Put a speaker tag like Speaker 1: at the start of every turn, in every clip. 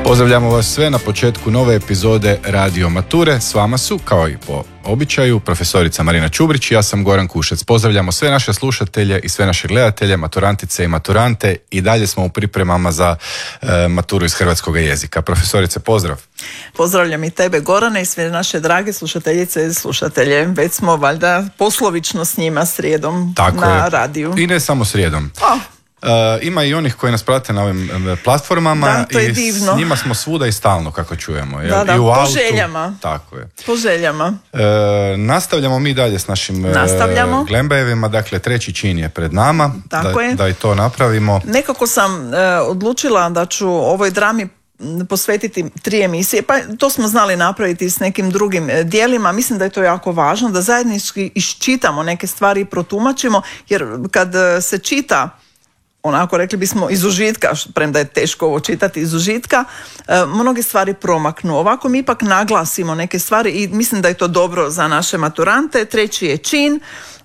Speaker 1: Pozdravljamo vas sve na početku nove epizode Radio Mature. S vama su, kao i po običaju, profesorica Marina Čubrić i ja sam Goran Kušec. Pozdravljamo sve naše slušatelje i sve naše gledatelje, maturantice i maturante, i dalje smo u pripremama za maturu iz hrvatskog jezika. Profesorice, pozdrav.
Speaker 2: Pozdravljam i tebe, Gorane, i sve naše drage slušateljice i slušatelje. Već smo valjda poslovično s njima srijedom na radiju.
Speaker 1: I ne samo srijedom. Ima i onih koji nas prate na ovim platformama i divno. S njima smo svuda i stalno, kako čujemo.
Speaker 2: Da,
Speaker 1: i u
Speaker 2: po
Speaker 1: autu.
Speaker 2: željama.
Speaker 1: Tako je.
Speaker 2: Po željama.
Speaker 1: Nastavljamo mi dalje s našim Glembajevima, dakle treći čin je pred nama, da i to napravimo.
Speaker 2: Nekako sam odlučila da ću ovoj drami posvetiti 3 emisije, pa to smo znali napraviti s nekim drugim dijelima. Mislim da je to jako važno, da zajednički iščitamo neke stvari i protumačimo, jer kad se čita onako, rekli bismo, iz užitka, premda je teško ovo čitati iz užitka, mnoge stvari promaknu. Ovako mi ipak naglasimo neke stvari i mislim da je to dobro za naše maturante. Treći je čin,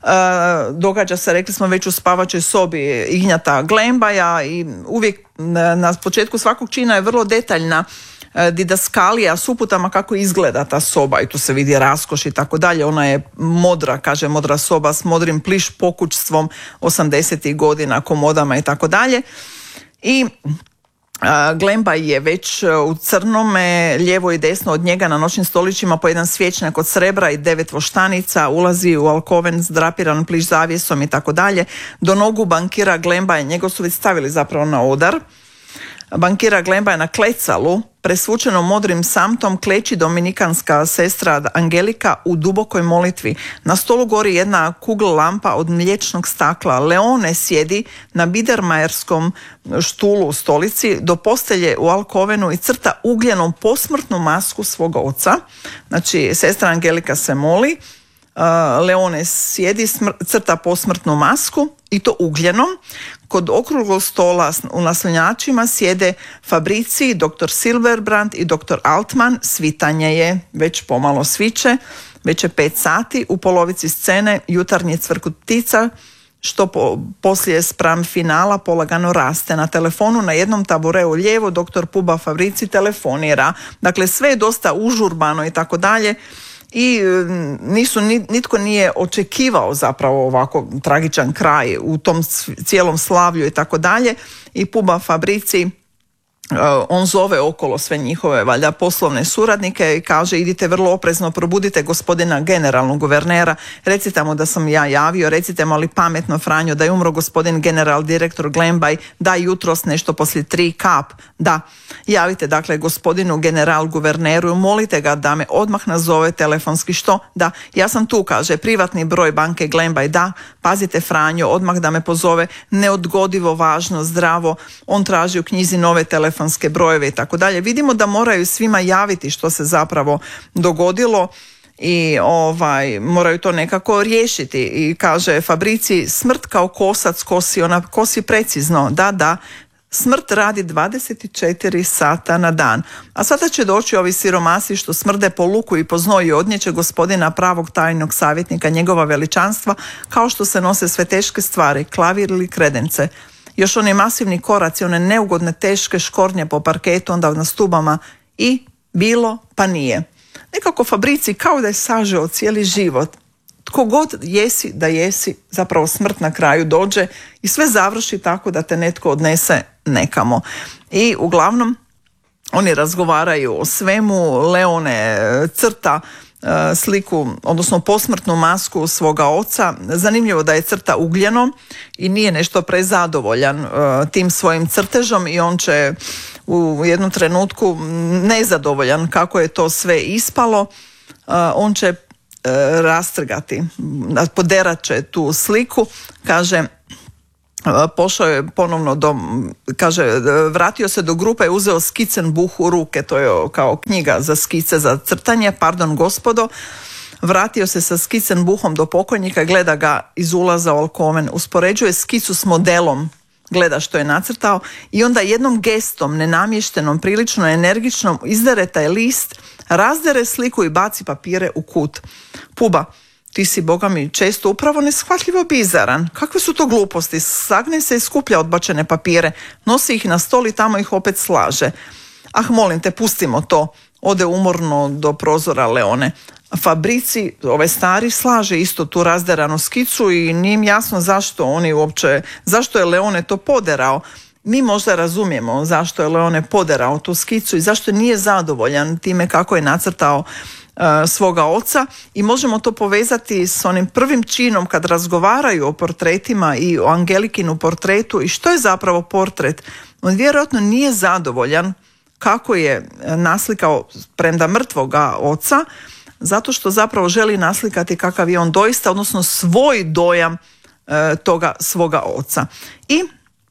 Speaker 2: događa se, rekli smo, već u spavačoj sobi Ignjata Glembaja, i uvijek na početku svakog čina je vrlo detaljna didaskalija s uputama kako izgleda ta soba, i tu se vidi raskoš i tako dalje. Ona je modra, kaže, modra soba s modrim pliš pokućstvom 80. godina, komodama i tako dalje. I Glembaj je već u crnome, lijevo i desno od njega na noćnim stolićima po jedan svječnjak od srebra i 9 voštanica, ulazi u alkoven drapiran pliš zavjesom i tako dalje. Do nogu bankira Glembaja, njega su već stavili zapravo na odar. Bankira Glembaja na klecalu, presvučenom modrim samtom, kleči dominikanska sestra Angelika u dubokoj molitvi. Na stolu gori jedna kugla lampa od mliječnog stakla. Leone sjedi na bidermajerskom štulu u stolici do postelje u alkovenu i crta ugljenom posmrtnu masku svog oca. Znači, sestra Angelika se moli, Leone sjedi, crta posmrtnu masku, i to ugljenom. Kod okruglog stola u naslonjačima sjede Fabrici, dr. Silverbrand i dr. Altman. Svitanje je, već pomalo sviće, već je 5 sati. U polovici scene jutarnji cvrkut ptica, što poslije spram finala polagano raste. Na telefonu na jednom tabureu lijevo dr. Puba Fabrici telefonira. Dakle, sve je dosta užurbano i tako dalje. I nitko nije očekivao zapravo ovako tragičan kraj u tom cijelom slavlju i tako dalje. I Puba Fabrici, on zove okolo sve njihove valjda poslovne suradnike i kaže: idite vrlo oprezno, probudite gospodina generalnog guvernera, recite mu da sam ja javio, recite mu ali pametno, Franjo, da je umro gospodin general direktor Glembaj, da jutros nešto poslije 3 kap, da javite dakle gospodinu general guverneru, molite ga da me odmah nazove telefonski. Što? Da, ja sam tu, kaže, privatni broj banke Glembaj, da, pazite Franjo, odmah da me pozove, neodgodivo, važno, zdravo, on traži u knjizi nove telefonske brojeve i tako dalje. Vidimo da moraju svima javiti što se zapravo dogodilo i moraju to nekako riješiti. I kaže Fabrici: smrt kao kosac kosi, ona kosi precizno, da, smrt radi 24 sata na dan. A sada će doći ovi siromasi što smrde po luku i po znoju, odnijeće gospodina pravog tajnog savjetnika, njegova veličanstva, kao što se nose sve teške stvari, klavir ili kredence. Još oni masivni koraci, one neugodne teške škornje po parketu, onda na stubama, i bilo pa nije. Nekako Fabrici kao da je sažeo cijeli život. Tko god jesi da jesi, zapravo smrt na kraju dođe i sve završi tako da te netko odnese nekamo. I uglavnom oni razgovaraju o svemu. Leone crta sliku, odnosno posmrtnu masku svoga oca. Zanimljivo da je crta ugljeno i nije nešto prezadovoljan tim svojim crtežom, i on će u jednom trenutku, nezadovoljan kako je to sve ispalo, on će rastrgati, poderat će tu sliku. Kaže, pošao je ponovno vratio se do grupe i uzeo Skizzenbuch u ruke, to je kao knjiga za skice, za crtanje, pardon gospodo. Vratio se sa Skizzenbuchom do pokojnika, gleda ga iz ulaza u alkoven, uspoređuje skicu s modelom, gleda što je nacrtao, i onda jednom gestom, nenamještenom, prilično energičnom, izdere taj list, razdere sliku i baci papire u kut. Puba: ti si, Boga mi, često upravo neshvatljivo bizaran. Kakve su to gluposti? Sagne se i skuplja odbačene papire, nosi ih na stol i tamo ih opet slaže. molim te, pustimo to. Ode umorno do prozora Leone. Fabrici, ovaj stari, slaže isto tu razderanu skicu i nije im jasno zašto je Leone to poderao. Mi možda razumijemo zašto je Leone poderao tu skicu i zašto nije zadovoljan time kako je nacrtao svoga oca i možemo to povezati s onim prvim činom kad razgovaraju o portretima i o Angelikinu portretu i što je zapravo portret. On vjerojatno nije zadovoljan kako je naslikao premda mrtvoga oca, zato što zapravo želi naslikati kakav je on doista, odnosno svoj dojam toga svoga oca. I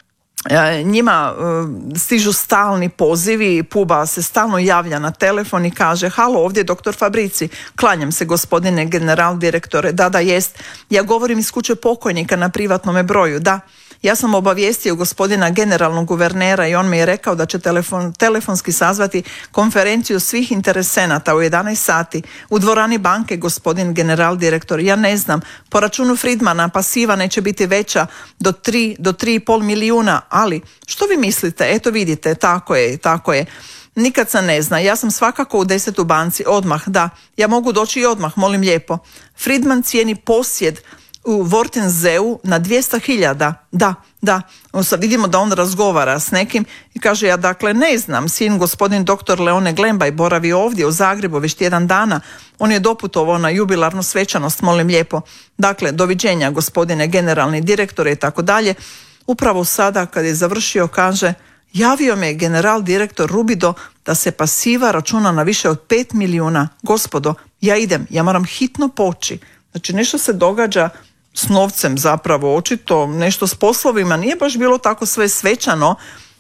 Speaker 2: njima stižu stalni pozivi, Puba se stalno javlja na telefon i kaže: halo, ovdje je doktor Fabrici, klanjam se gospodine general direktore. Da, jest, ja govorim iz kuće pokojnika na privatnome broju. Da, ja sam obavijestio gospodina generalnog guvernera i on mi je rekao da će telefonski sazvati konferenciju svih interesenata u 11 sati u dvorani banke, gospodin general direktor. Ja ne znam, po računu Friedmana pasiva neće biti veća do 3,5 milijuna, ali što vi mislite? Eto vidite, tako je. Nikad se ne zna, ja sam svakako u 10 u banci, odmah, da, ja mogu doći i odmah, molim lijepo. Friedman cijeni posjed u Wortenseu na 200.000, da. Sad vidimo da on razgovara s nekim i kaže: ja dakle ne znam, sin gospodin doktor Leone Glembaj boravi ovdje u Zagrebu već tjedan dana, on je doputovao na jubilarnu svečanost, molim lijepo. Dakle, doviđenja gospodine generalni direktore i tako dalje. Upravo sada kad je završio kaže: javio me general direktor Rubido da se pasiva računa na više od 5 milijuna. Gospodo, ja idem, ja moram hitno poći. Znači nešto se događa s novcem zapravo, očito nešto s poslovima, nije baš bilo tako sve svečano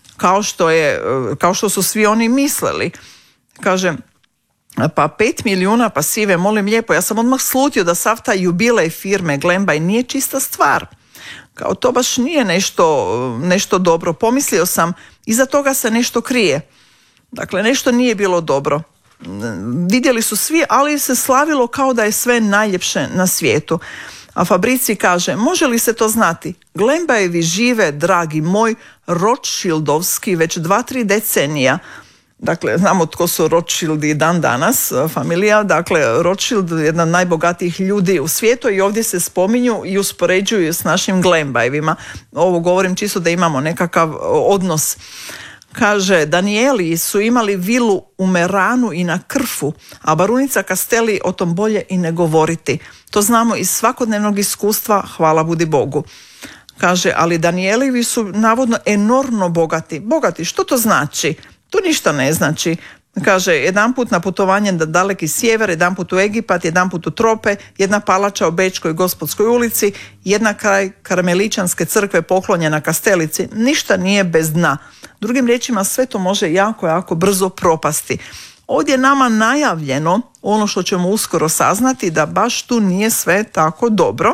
Speaker 2: kao što su svi oni mislili. Kaže: pa 5 milijuna pasive, molim lijepo, ja sam odmah slutio da sav taj jubilej firme Glembaj nije čista stvar. Kao to baš nije nešto dobro. Pomislio sam, iza toga se nešto krije. Dakle, nešto nije bilo dobro. Vidjeli su svi, ali se slavilo kao da je sve najljepše na svijetu. A Fabrici kaže: može li se to znati? Glembajevi žive, dragi moj, Rothschildovski već 2-3 decenija. Dakle, znamo tko su Rothschildi dan danas, familija. Dakle, Rothschild je jedna od najbogatijih ljudi u svijetu i ovdje se spominju i uspoređuju s našim Glembajevima. Ovo govorim čisto da imamo nekakav odnos. Kaže: Danieli su imali vilu u Meranu i na Krfu, a barunica Castelli o tom bolje i ne govoriti. To znamo iz svakodnevnog iskustva, hvala budi Bogu. Kaže: ali Danielivi su navodno enormno bogati. Bogati, što to znači? To ništa ne znači. Kaže: jedanput na putovanje na daleki sjever, jedanput u Egipat, jedanput u Trope, jedna palača u Bečkoj Gospodskoj ulici, jedna kraj Karmeličanske crkve poklonjena Kastelici. Ništa nije bez dna. Drugim riječima, sve to može jako brzo propasti. Ovdje je nama najavljeno ono što ćemo uskoro saznati, da baš tu nije sve tako dobro.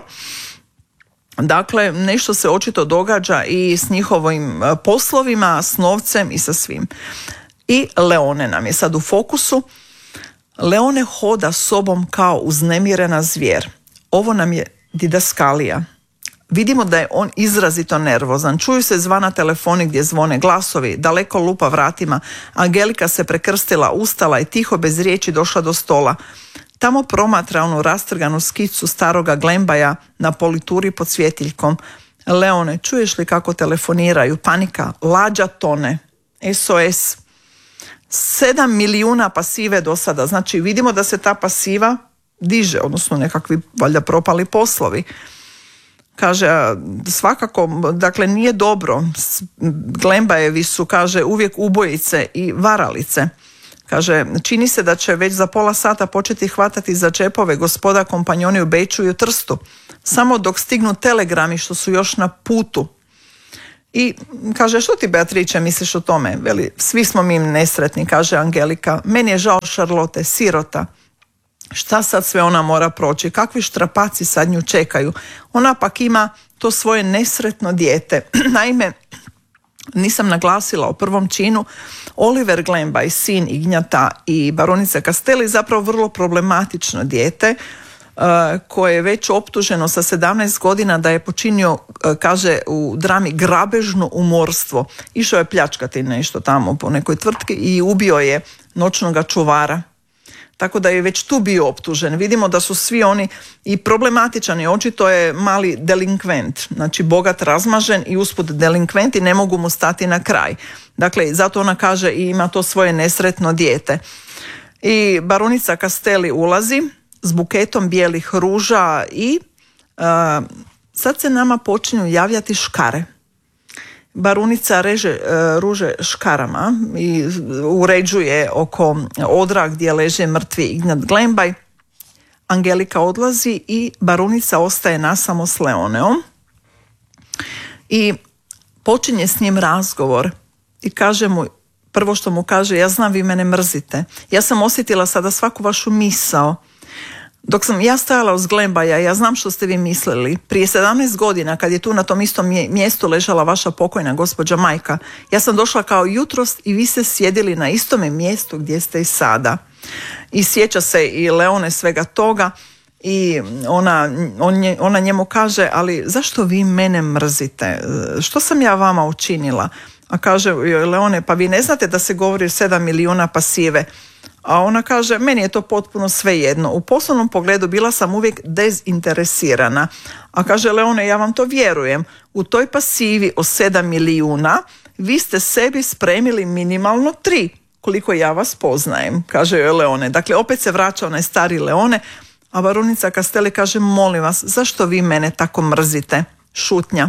Speaker 2: Dakle, nešto se očito događa i s njihovim poslovima, s novcem i sa svim. I Leone nam je sad u fokusu. Leone hoda sobom kao uznemirena zvijer. Ovo nam je didaskalija. Vidimo da je on izrazito nervozan. Čuju se zvana telefoni gdje zvone glasovi, daleko lupa vratima. Angelika se prekrstila, ustala i tiho bez riječi došla do stola. Tamo promatra onu rastrganu skicu staroga Glembaja na polituri pod svjetiljkom. Leone, čuješ li kako telefoniraju? Panika, lađa tone. SOS. 7 milijuna pasive do sada. Znači vidimo da se ta pasiva diže, odnosno nekakvi valjda propali poslovi. Kaže, svakako, dakle nije dobro. Glembajevi su, kaže, uvijek ubojice i varalice. Kaže, čini se da će već za pola sata početi hvatati za džepove gospoda kompanjoni u Beču i u Trstu. Samo dok stignu telegrami što su još na putu. I kaže, što ti, Beatrice, misliš o tome? Veli, svi smo mi nesretni, kaže Angelika. Meni je žao Šarlote, sirota. Šta sad sve ona mora proći? Kakvi štrapaci sad nju čekaju? Ona pak ima to svoje nesretno dijete. Naime, nisam naglasila o prvom činu, Oliver Glembaj, sin Ignjata i baronice Castelli, zapravo vrlo problematično dijete. koje je već optuženo sa 17 godina da je počinio, kaže u drami, grabežno umorstvo. Išao je pljačkati nešto tamo po nekoj tvrtki i ubio je noćnoga čuvara. Tako da je već tu bio optužen. Vidimo da su svi oni i problematičani. Očito je mali delinkvent, znači bogat razmažen i usput delinkvent i ne mogu mu stati na kraj. Dakle, zato ona kaže i ima to svoje nesretno dijete. I baronica Castelli ulazi s buketom bijelih ruža i sad se nama počinju javljati škare. Barunica reže ruže škarama i uređuje oko odra gdje leže mrtvi Ignjat Glembaj. Angelika odlazi i barunica ostaje nasamo s Leoneom i počinje s njim razgovor i kaže mu, prvo što mu kaže, ja znam vi mene mrzite, ja sam osjetila sada svaku vašu misao. Dok sam ja stajala uz Glembaja, ja znam što ste vi mislili. Prije 17 godina, kad je tu na tom istom mjestu ležala vaša pokojna gospođa majka, ja sam došla kao jutros i vi ste sjedili na istome mjestu gdje ste i sada. I sjeća se i Leone svega toga i ona njemu kaže, ali zašto vi mene mrzite? Što sam ja vama učinila? A kaže Leone, pa vi ne znate da se govori o 7 milijuna pasive. A ona kaže, meni je to potpuno svejedno. U poslovnom pogledu bila sam uvijek dezinteresirana. A kaže Leone, ja vam to vjerujem. U toj pasivi o 7 milijuna vi ste sebi spremili minimalno 3, koliko ja vas poznajem, kaže joj Leone. Dakle, opet se vraća onaj stari Leone, a baronica Castelli kaže, molim vas, zašto vi mene tako mrzite? Šutnja.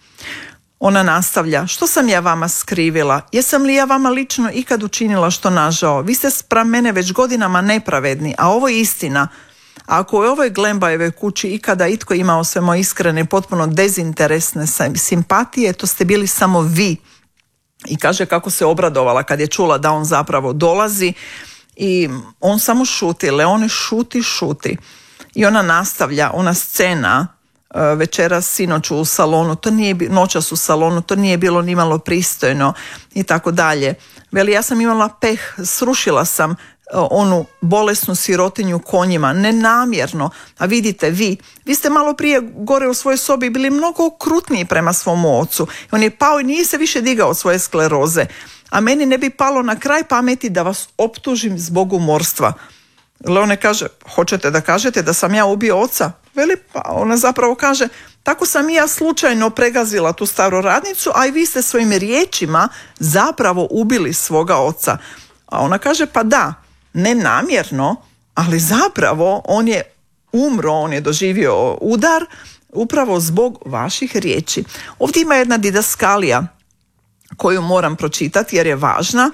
Speaker 2: Ona nastavlja, što sam ja vama skrivila? Jesam li ja vama lično ikad učinila što nažao? Vi ste spram mene već godinama nepravedni, a ovo je istina. A ako je u ovoj Glembajevoj kući ikada itko imao sve moje iskrene, potpuno dezinteresne simpatije, to ste bili samo vi. I kaže kako se obradovala kad je čula da on zapravo dolazi i on samo šuti, Leone šuti. I ona nastavlja, ona scena večeras sinoć u salonu, noćas u salonu, to nije bilo nimalo pristojno i tako dalje. Veli, ja sam imala peh, srušila sam onu bolesnu sirotinju konjima, nenamjerno, a vidite vi ste malo prije gore u svojoj sobi bili mnogo okrutniji prema svom ocu. On je pao i nije se više digao od svoje skleroze, a meni ne bi palo na kraj pameti da vas optužim zbog umorstva. Leone kaže, hoćete da kažete da sam ja ubio oca? Veli, pa ona zapravo kaže, tako sam i ja slučajno pregazila tu staru radnicu, a i vi ste svojim riječima zapravo ubili svoga oca. A ona kaže, pa da, ne namjerno, ali zapravo on je umro, on je doživio udar upravo zbog vaših riječi. Ovdje ima jedna didaskalija koju moram pročitati jer je važna.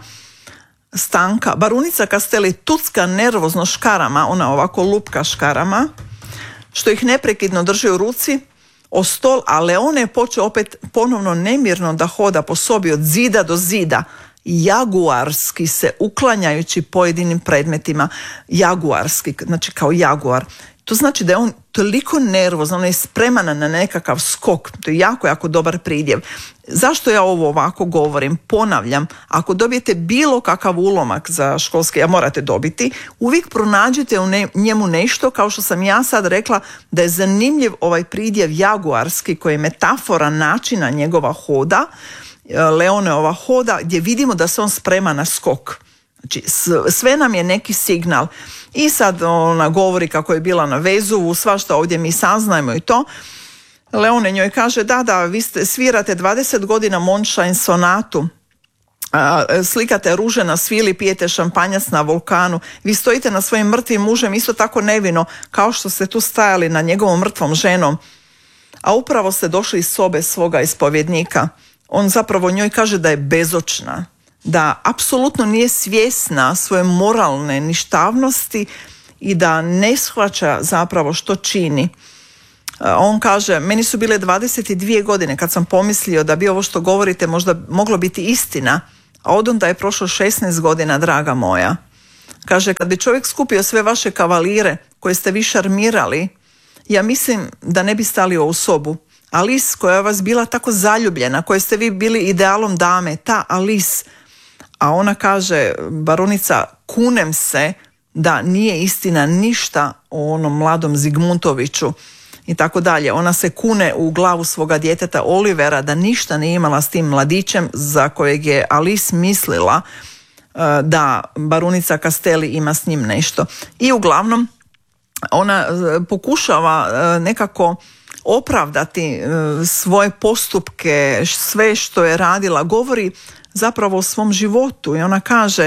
Speaker 2: Stanka, barunica Castelli tucka nervozno škarama, ona ovako lupka škarama, što ih neprekidno drži u ruci o stol, a Leone je počeo opet ponovno nemirno da hoda po sobi od zida do zida, jaguarski se uklanjajući pojedinim predmetima. Jaguarski, znači kao jaguar. To znači da je on toliko nervozan, on je spreman na nekakav skok. To je jako, jako dobar pridjev. Zašto ja ovo ovako govorim? Ponavljam, ako dobijete bilo kakav ulomak za školski, a morate dobiti, uvijek pronađite u njemu nešto, kao što sam ja sad rekla, da je zanimljiv ovaj pridjev jaguarski, koji je metafora načina njegova hoda, Leoneova hoda, gdje vidimo da se on sprema na skok. Znači, sve nam je neki signal. I sad ona govori kako je bila na Vezuvu, svašta ovdje mi saznajemo i to. Leone njoj kaže, da, vi svirate 20 godina Mondschein sonatu, slikate ruže na svili, pijete šampanjac na vulkanu, vi stojite na svojim mrtvim mužem isto tako nevino kao što ste tu stajali na njegovom mrtvom ženom, a upravo ste došli iz sobe svoga ispovjednika. On zapravo njoj kaže da je bezočna, da apsolutno nije svjesna svoje moralne ništavnosti i da ne shvaća zapravo što čini. On kaže, meni su bile 22 godine kad sam pomislio da bi ovo što govorite možda moglo biti istina, a odonda je prošlo 16 godina, draga moja. Kaže, kad bi čovjek skupio sve vaše kavalire koje ste vi šarmirali, ja mislim da ne bi stali u ovu sobu. Alice, koja je vas bila tako zaljubljena, koje ste vi bili idealom dame, ta Alice. A ona kaže, baronica, kunem se da nije istina ništa o onom mladom Zigmuntoviću i tako dalje. Ona se kune u glavu svoga djeteta Olivera da ništa nije imala s tim mladićem za kojeg je Alice mislila da barunica Castelli ima s njim nešto. I uglavnom ona pokušava nekako opravdati svoje postupke, sve što je radila, govori zapravo o svom životu i ona kaže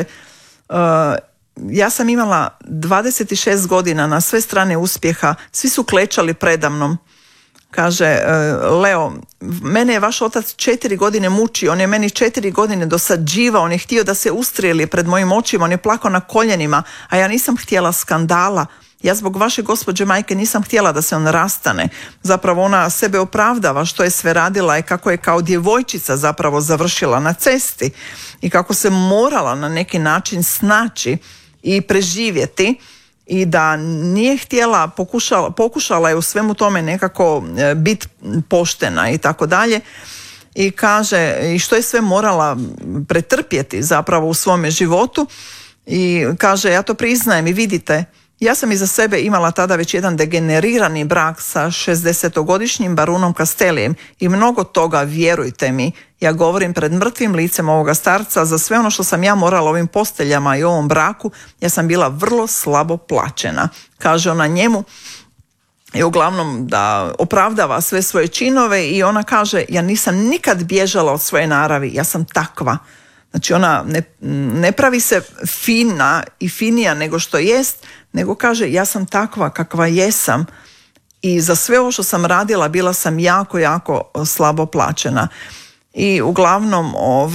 Speaker 2: ja sam imala 26 godina na sve strane uspjeha, svi su klečali predamnom. Kaže, Leo, mene je vaš otac 4 godine mučio, on je meni 4 godine dosađivao, on je htio da se ustrijeli pred mojim očima, on je plakao na koljenima, a ja nisam htjela skandala. Ja zbog vaše gospođe majke nisam htjela da se on rastane. Zapravo ona sebe opravdava što je sve radila i kako je kao djevojčica zapravo završila na cesti i kako se morala na neki način snaći i preživjeti i da nije htjela, pokušala je u svemu tome nekako biti poštena i tako dalje. I kaže i što je sve morala pretrpjeti zapravo u svome životu i kaže ja to priznajem i vidite, ja sam iza sebe imala tada već jedan degenerirani brak sa 60-godišnjim barunom Castellijem i mnogo toga, vjerujte mi, ja govorim pred mrtvim licem ovoga starca, za sve ono što sam ja morala ovim posteljama i ovom braku, ja sam bila vrlo slabo plaćena. Kaže ona njemu i uglavnom da opravdava sve svoje činove i ona kaže ja nisam nikad bježala od svoje naravi, ja sam takva. Znači ona ne pravi se fina i finija nego što jest, nego kaže ja sam takva kakva jesam i za sve ovo što sam radila bila sam jako, jako slabo plaćena. I uglavnom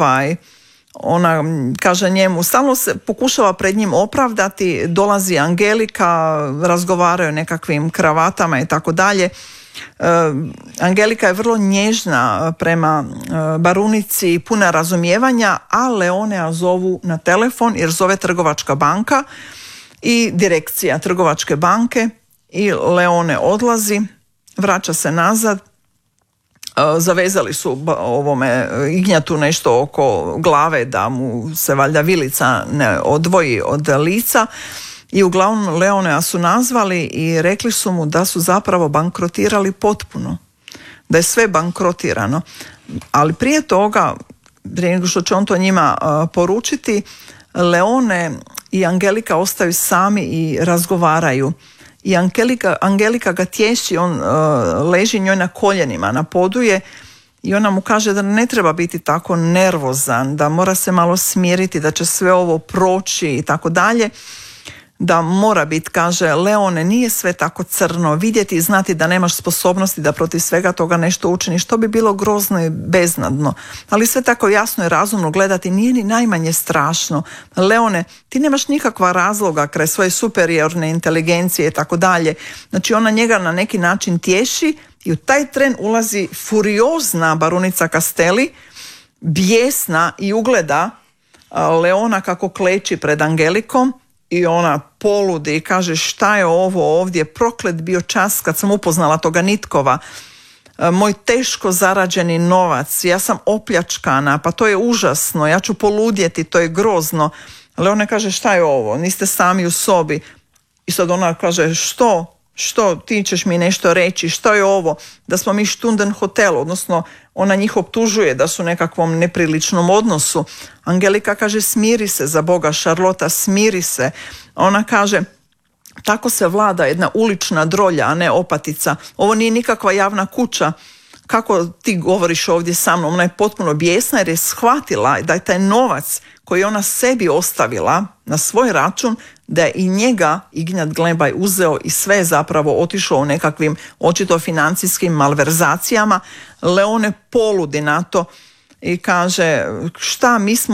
Speaker 2: ona kaže njemu, stalno se pokušava pred njim opravdati, dolazi Angelika, razgovaraju o nekakvim kravatama i tako dalje. Angelika je vrlo nježna prema barunici, puna razumijevanja, a Leonea zovu na telefon jer zove Trgovačka banka i direkcija Trgovačke banke i Leone odlazi, vraća se nazad, zavezali su ovome Ignjatu nešto oko glave da mu se valjda vilica ne odvoji od lica. I uglavnom Leonea su nazvali i rekli su mu da su zapravo bankrotirali potpuno, da je sve bankrotirano. Ali prije toga, prije nego što će on to njima poručiti, Leone i Angelika ostaju sami i razgovaraju. I Angelika ga tješi, on leži njoj na koljenima, na podu je i ona mu kaže da ne treba biti tako nervozan, da mora se malo smiriti, da će sve ovo proći i tako dalje. Da mora biti, kaže, Leone, nije sve tako crno, vidjeti i znati da nemaš sposobnosti da protiv svega toga nešto učiniš, to bi bilo grozno i beznadno, ali sve tako jasno i razumno gledati nije ni najmanje strašno. Leone, ti nemaš nikakva razloga kraj svoje superiorne inteligencije i tako dalje. Znači ona njega na neki način tješi i u taj tren ulazi furiozna barunica Castelli, bijesna i ugleda Leona kako kleči pred Angelikom. I ona poludi i kaže šta je ovo ovdje, proklet bio čas kad sam upoznala toga Nitkova, moj teško zarađeni novac, ja sam opljačkana, pa to je užasno, ja ću poludjeti, to je grozno. Ali ona kaže šta je ovo, niste sami u sobi. I sad ona kaže što ti ćeš mi nešto reći, što je ovo, da smo mi Stunden hotel, odnosno ona njih optužuje da su u nekakvom nepriličnom odnosu. Angelika kaže smiri se za Boga, Šarlota, smiri se. Ona kaže tako se vlada jedna ulična drolja, a ne opatica. Ovo nije nikakva javna kuća. Kako ti govoriš ovdje sa mnom? Ona je potpuno bijesna jer je shvatila da je taj novac koji ona sebi ostavila na svoj račun, da je i njega Ignjat Glembaj uzeo i sve je zapravo otišao u nekakvim očito financijskim malverzacijama. Leone poludi na to i kaže šta mi smo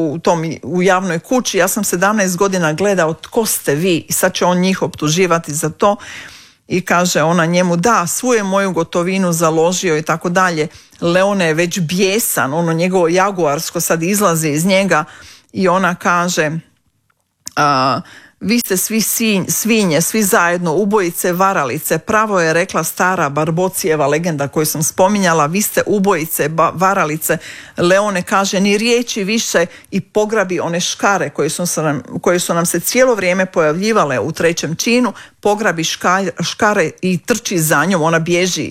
Speaker 2: u javnoj kući, ja sam 17 godina gledao tko ste vi i sad će on njih optuživati za to. I kaže ona njemu da, svu je moju gotovinu založio i tako dalje. Leone je već bijesan, ono njegovo jaguarsko sad izlazi iz njega i ona kaže vi ste svi svinje, svi zajedno, ubojice, varalice, pravo je rekla stara Barbocijeva legenda koju sam spominjala, vi ste ubojice, varalice. Leone kaže ni riječi više i pograbi one škare koje su nam se cijelo vrijeme pojavljivale u trećem činu, pograbi škare i trči za njom, ona bježi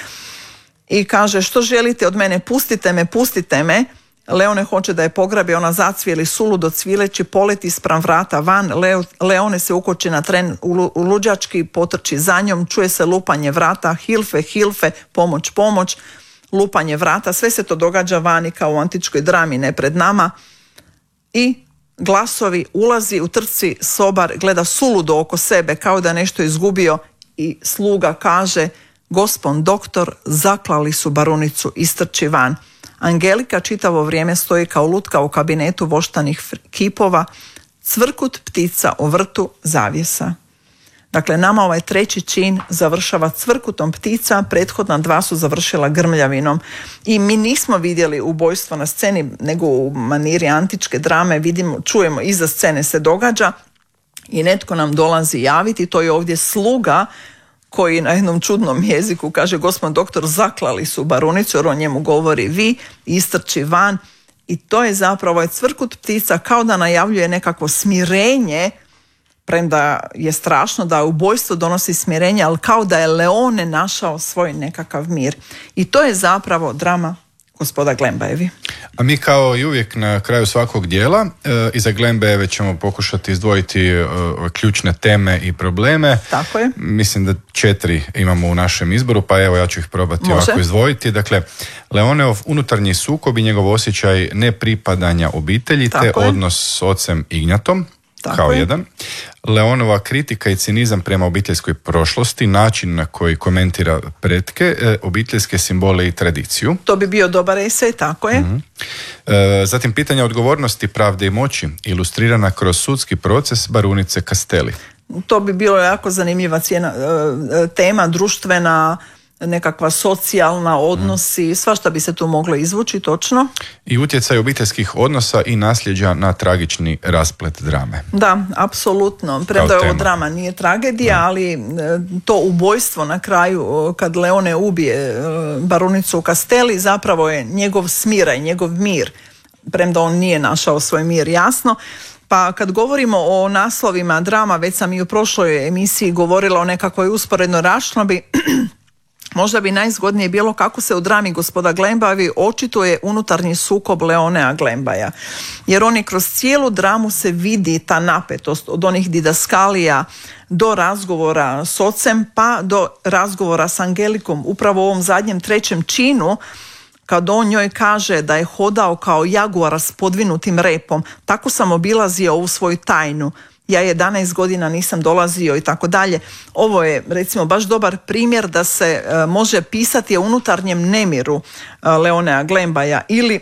Speaker 2: i kaže što želite od mene, pustite me. Leone hoće da je pograbi, ona zacvijeli suludo cvileći, poleti spram vrata van, Leone se ukoči na tren luđački, potrči za njom, čuje se lupanje vrata, hilfe, pomoć, lupanje vrata, sve se to događa vani kao u antičkoj drami, ne pred nama, i glasovi, ulazi u trci sobar, gleda suludo oko sebe kao da nešto izgubio i sluga kaže gospon doktor, zaklali su barunicu, istrči van. Angelika čitavo vrijeme stoji kao lutka u kabinetu voštanih kipova, cvrkut ptica u vrtu zavjesa. Dakle, nama ovaj treći čin završava cvrkutom ptica, prethodna dva su završila grmljavinom. I mi nismo vidjeli ubojstvo na sceni, nego u maniri antičke drame čujemo iza scene se događa i netko nam dolazi javiti, to je ovdje sluga koji na jednom čudnom jeziku kaže gospon doktor, zaklali su barunicu, jer on njemu govori vi, istrči van i to je zapravo ovaj cvrkut ptica kao da najavljuje nekakvo smirenje, premda je strašno da ubojstvo donosi smirenje, ali kao da je Leone našao svoj nekakav mir. I to je zapravo drama gospoda Glembajevi.
Speaker 1: A mi kao i uvijek na kraju svakog dijela iza Glembajeve ćemo pokušati izdvojiti ključne teme i probleme.
Speaker 2: Tako je.
Speaker 1: Mislim da 4 imamo u našem izboru, pa evo ja ću ih probati ovako izdvojiti. Dakle, Leoneov unutarnji sukob i njegov osjećaj nepripadanja obitelji, te odnos s ocem Ignjatom. Kao jedan. Leonova kritika i cinizam prema obiteljskoj prošlosti, način na koji komentira pretke, obiteljske simbole i tradiciju.
Speaker 2: To bi bio dobar esej, tako je.
Speaker 1: Mm-hmm. Zatim pitanja odgovornosti, pravde i moći, ilustrirana kroz sudski proces barunice Castelli.
Speaker 2: To bi bilo jako zanimljiva tema, društvena, nekakva socijalna odnosi, svašta bi se tu moglo izvući, točno.
Speaker 1: I utjecaj obiteljskih odnosa i nasljeđa na tragični rasplet drame.
Speaker 2: Da, apsolutno. Premda je ovo drama, nije tragedija, ali to ubojstvo na kraju, kad Leone ubije barunicu Castelli, zapravo je njegov smiraj, njegov mir. Premda on nije našao svoj mir, jasno. Pa kad govorimo o naslovima drama, već sam i u prošloj emisiji govorila o nekakvoj usporednoj raščlambi. Možda bi najzgodnije bilo kako se u drami gospoda Glembajevi očituje unutarnji sukob Leonea Glembaja. Jer oni kroz cijelu dramu se vidi ta napetost od onih didaskalija do razgovora s ocem pa do razgovora s Angelikom. Upravo u ovom zadnjem trećem činu, kad on njoj kaže da je hodao kao jaguar s podvinutim repom, tako sam obilazio ovu svoju tajnu. Ja 11 godina nisam dolazio i tako dalje. Ovo je recimo baš dobar primjer da se može pisati o unutarnjem nemiru Leonea Glembaja ili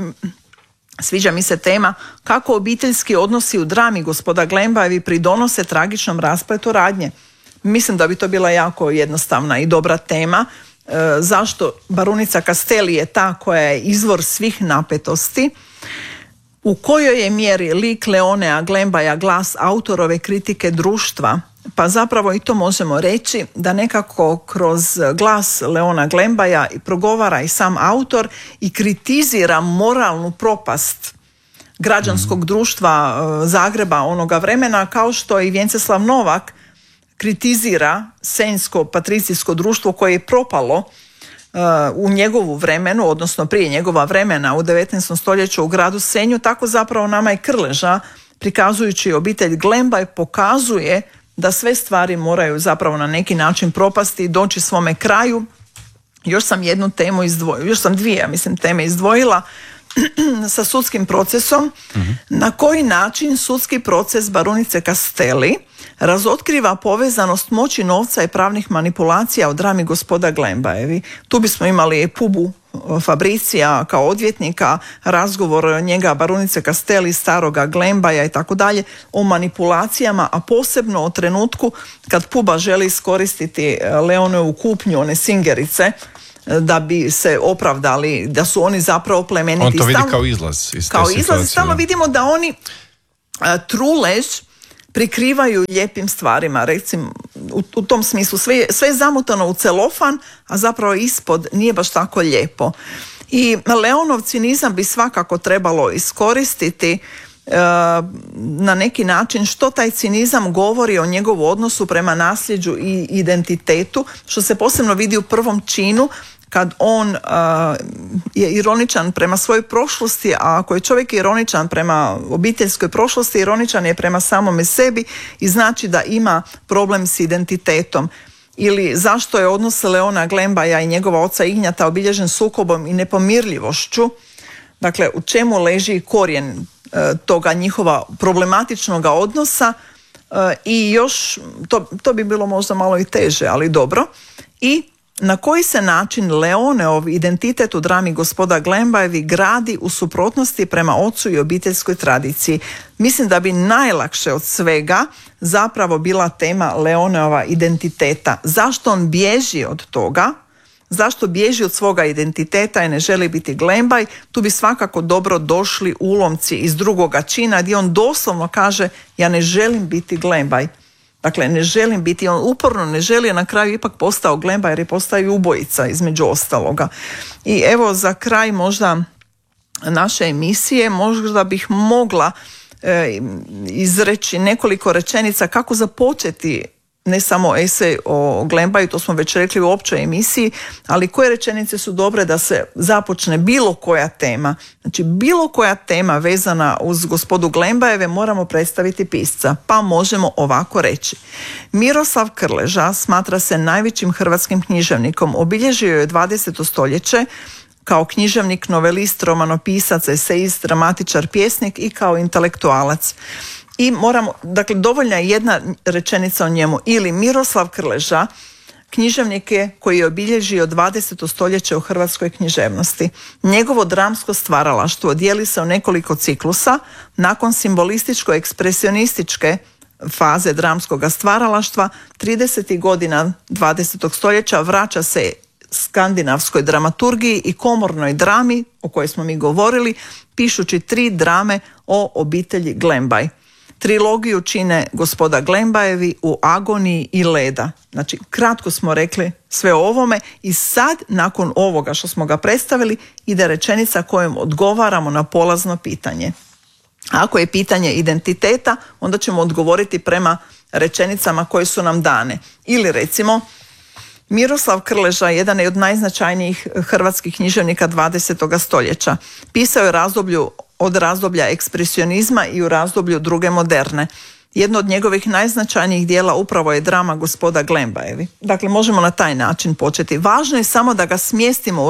Speaker 2: sviđa mi se tema kako obiteljski odnosi u drami gospoda Glembajevi pridonose tragičnom raspletu radnje. Mislim da bi to bila jako jednostavna i dobra tema. Zašto barunica Castelli je ta koja je izvor svih napetosti, u kojoj je mjeri lik Leonea Glembaja glas autorove kritike društva, pa zapravo i to možemo reći da nekako kroz glas Leona Glembaja progovara i sam autor i kritizira moralnu propast građanskog društva Zagreba onoga vremena, kao što i Vjenceslav Novak kritizira senjsko patricijsko društvo koje je propalo u njegovu vremenu, odnosno prije njegova vremena u 19. stoljeću u gradu Senju. Tako zapravo nama i Krleža, prikazujući obitelj Glembaj, pokazuje da sve stvari moraju zapravo na neki način propasti i doći svome kraju. Još sam jednu temu izdvojila, još sam dvije, teme izdvojila sa sudskim procesom. Na koji način sudski proces barunice Castelli razotkriva povezanost moći novca i pravnih manipulacija u drami gospoda Glembajevi. Tu bismo imali Pubu Fabricija kao odvjetnika, razgovor njega barunice Castelli, staroga Glembaja i tako dalje, o manipulacijama, a posebno o trenutku kad Puba želi iskoristiti Leonovu kupnju, one singerice, da bi se opravdali da su oni zapravo plemeniti.
Speaker 1: On to vidi kao izlaz iz te situacije.
Speaker 2: Stalno vidimo da oni trulež prikrivaju lijepim stvarima, recimo u tom smislu sve je zamutano u celofan, a zapravo ispod nije baš tako lijepo. I Leonov cinizam bi svakako trebalo iskoristiti na neki način što taj cinizam govori o njegovu odnosu prema nasljeđu i identitetu, što se posebno vidi u prvom činu kad on je ironičan prema svojoj prošlosti, a ako je čovjek ironičan prema obiteljskoj prošlosti, ironičan je prema samome sebi i znači da ima problem s identitetom. Ili zašto je odnos Leona Glembaja i njegova oca Ignjata obilježen sukobom i nepomirljivošću, dakle u čemu leži korijen toga njihova problematičnog odnosa i još, to bi bilo možda malo i teže, ali dobro. I na koji se način Leoneov identitet u drami Gospoda Glembajevi gradi u suprotnosti prema ocu i obiteljskoj tradiciji. Mislim da bi najlakše od svega zapravo bila tema Leoneova identiteta. Zašto on bježi od toga? Zašto bježi od svoga identiteta i ne želi biti Glembaj? Tu bi svakako dobro došli ulomci iz drugoga čina gdje on doslovno kaže ja ne želim biti Glembaj. Dakle, ne želim biti, on uporno ne želi, a na kraju ipak postao Glembaj jer je postao i ubojica između ostaloga. I evo za kraj možda naše emisije, možda bih mogla izreći nekoliko rečenica kako započeti ne samo esej o Glembaju, to smo već rekli u općoj emisiji, ali koje rečenice su dobre da se započne bilo koja tema. Znači bilo koja tema vezana uz gospodu Glembajeve moramo predstaviti pisca, pa možemo ovako reći. Miroslav Krleža smatra se najvećim hrvatskim književnikom, obilježio je 20. stoljeće kao književnik, novelist, romanopisac, esejist, dramatičar, pjesnik i kao intelektualac. I moramo, dakle, dovoljna je jedna rečenica o njemu. Ili Miroslav Krleža, književnik je koji je obilježio 20. stoljeće u hrvatskoj književnosti. Njegovo dramsko stvaralaštvo dijeli se u nekoliko ciklusa. Nakon simbolističko-ekspresionističke faze dramskog stvaralaštva, 30. godina 20. stoljeća vraća se skandinavskoj dramaturgiji i komornoj drami, o kojoj smo mi govorili, pišući 3 drame o obitelji Glembaj. Trilogiju čine Gospoda Glembajevi, U agoniji i Leda. Znači, kratko smo rekli sve o ovome i sad, nakon ovoga što smo ga predstavili, ide rečenica kojom odgovaramo na polazno pitanje. Ako je pitanje identiteta, onda ćemo odgovoriti prema rečenicama koje su nam dane. Ili recimo, Miroslav Krleža jedan je od najznačajnijih hrvatskih književnika 20. stoljeća. Pisao je od razdoblja ekspresionizma i u razdoblju druge moderne. Jedno od njegovih najznačajnijih dijela upravo je drama Gospoda Glembajevi. Dakle, možemo na taj način početi. Važno je samo da ga smjestimo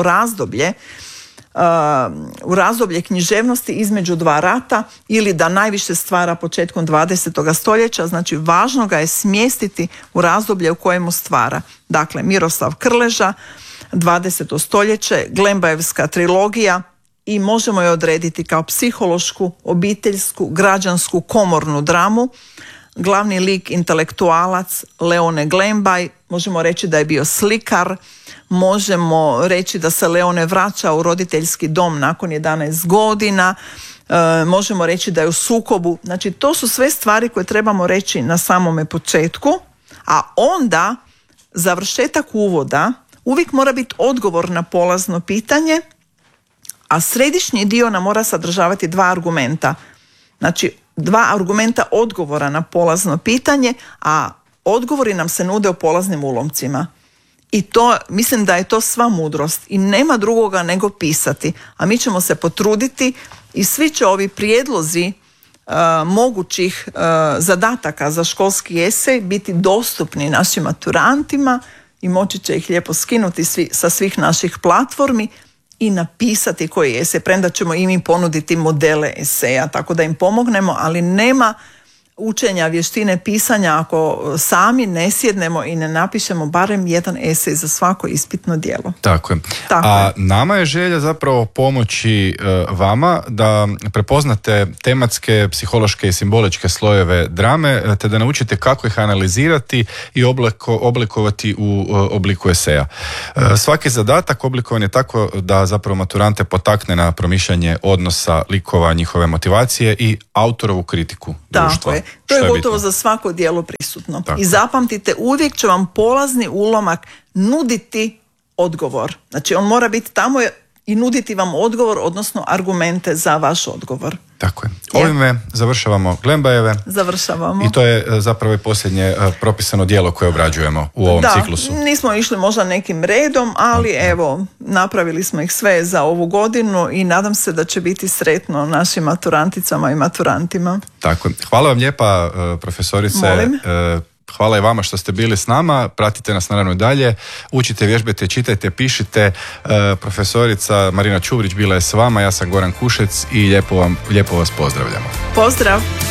Speaker 2: u razdoblje književnosti između 2 rata ili da najviše stvara početkom 20. stoljeća, znači važno ga je smjestiti u razdoblje u kojemu stvara. Dakle, Miroslav Krleža, 20. stoljeće, Glembajevska trilogija i možemo je odrediti kao psihološku, obiteljsku, građansku, komornu dramu. Glavni lik intelektualac Leone Glembaj, možemo reći da je bio slikar, možemo reći da se Leone vraća u roditeljski dom nakon 11 godina, možemo reći da je u sukobu. Znači to su sve stvari koje trebamo reći na samome početku, a onda završetak uvoda uvijek mora biti odgovor na polazno pitanje, a središnji dio nam mora sadržavati 2 argumenta. Znači 2 argumenta odgovora na polazno pitanje, a odgovori nam se nude u polaznim ulomcima. I to, mislim da je to sva mudrost i nema drugoga nego pisati. A mi ćemo se potruditi i svi će ovi prijedlozi mogućih zadataka za školski esej biti dostupni našim maturantima i moći će ih lijepo skinuti sa svih naših platformi i napisati koji esej, premda ćemo i mi ponuditi modele eseja, tako da im pomognemo, ali nema učenja vještine pisanja ako sami ne sjednemo i ne napišemo barem jedan esej za svako ispitno djelo.
Speaker 1: Tako je. A nama je želja zapravo pomoći vama da prepoznate tematske, psihološke i simboličke slojeve drame, te da naučite kako ih analizirati i oblikovati u obliku eseja. Svaki zadatak oblikovan je tako da zapravo maturante potakne na promišljanje odnosa likova, njihove motivacije i autorovu kritiku društva.
Speaker 2: Je. To je gotovo
Speaker 1: bitno?
Speaker 2: za svako djelo prisutno.
Speaker 1: Tako.
Speaker 2: I zapamtite, uvijek će vam polazni ulomak nuditi odgovor. Znači on mora biti tamo i nuditi vam odgovor, odnosno argumente za vaš odgovor.
Speaker 1: Tako je. Ovime završavamo Glembajeve.
Speaker 2: Završavamo.
Speaker 1: I to je zapravo i posljednje propisano djelo koje obrađujemo u ovom ciklusu.
Speaker 2: Da, nismo išli možda nekim redom, ali evo, napravili smo ih sve za ovu godinu i nadam se da će biti sretno našim maturanticama i maturantima.
Speaker 1: Tako je. Hvala vam lijepa, profesorice.
Speaker 2: Molim.
Speaker 1: Hvala i vama što ste bili s nama. Pratite nas naravno dalje. Učite, vježbajte, čitajte, pišite. Profesorica Marina Čubrić bila je s vama. Ja sam Goran Kušec i lijepo vas pozdravljamo.
Speaker 2: Pozdrav!